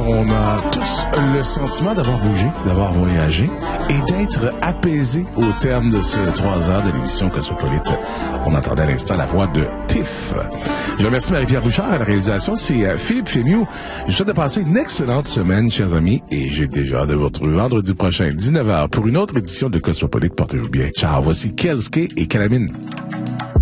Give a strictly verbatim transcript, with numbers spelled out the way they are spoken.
On a tous le sentiment d'avoir bougé, d'avoir voyagé et d'être apaisé au terme de ces trois heures de l'émission Cosmopolite. On entendait à l'instant la voix de Tiff. Je remercie Marie-Pierre Bouchard à la réalisation. C'est euh, Philippe Fémieux. Je vous souhaite de passer une excellente semaine, chers amis, et j'ai déjà hâte de vous retrouver vendredi prochain, dix-neuf heures, pour une autre édition de Cosmopolite. Portez-vous bien. Ciao, voici Kelske et Calamine.